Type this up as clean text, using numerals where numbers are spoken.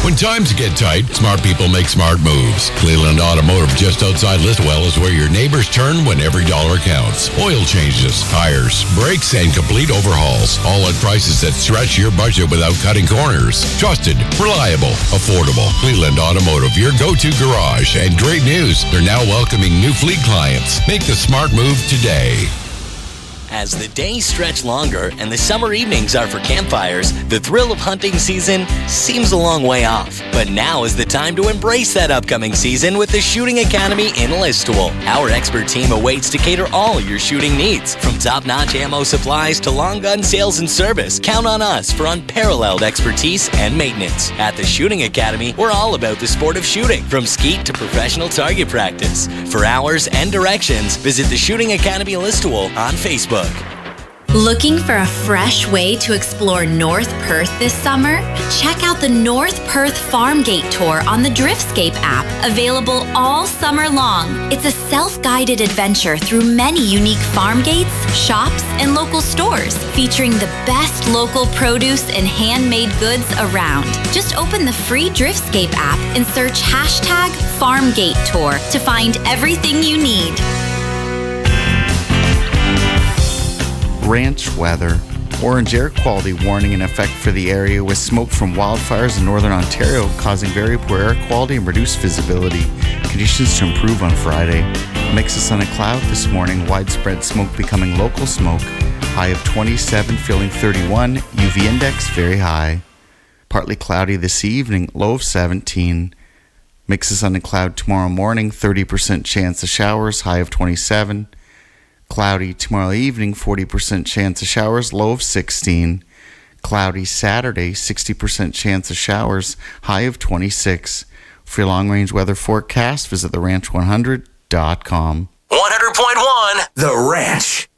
When times get tight, smart people make smart moves. Cleveland Automotive just outside Listowel is where your neighbors turn when every dollar counts. Oil changes, tires, brakes, and complete overhauls. All at prices that stretch your budget without cutting corners. Trusted, reliable, affordable. Cleveland Automotive, your go-to garage. And great news, they're now welcoming new fleet clients. Make the smart move today. As the days stretch longer and the summer evenings are for campfires, the thrill of hunting season seems a long way off. But now is the time to embrace that upcoming season with the Shooting Academy in Listowel. Our expert team awaits to cater all your shooting needs. From top-notch ammo supplies to long gun sales and service, count on us for unparalleled expertise and maintenance. At the Shooting Academy, we're all about the sport of shooting, from skeet to professional target practice. For hours and directions, visit the Shooting Academy Listowel on Facebook. Looking for a fresh way to explore North Perth this summer? Check out the North Perth Farm Gate Tour on the Driftscape app, available all summer long. It's a self-guided adventure through many unique farm gates, shops, and local stores, featuring the best local produce and handmade goods around. Just open the free Driftscape app and search #FarmGateTour to find everything you need. Ranch weather. Orange air quality warning in effect for the area, with smoke from wildfires in northern Ontario causing very poor air quality and reduced visibility. Conditions to improve on Friday. Mix of sun and cloud this morning. Widespread smoke becoming local smoke. High of 27, feeling 31. UV index very high. Partly cloudy this evening. Low of 17. Mix of sun and cloud tomorrow morning. 30% chance of showers. High of 27. Cloudy tomorrow evening, 40% chance of showers, low of 16. Cloudy Saturday, 60% chance of showers, high of 26. For your long-range weather forecast, visit theranch100.com. 100.1 The Ranch.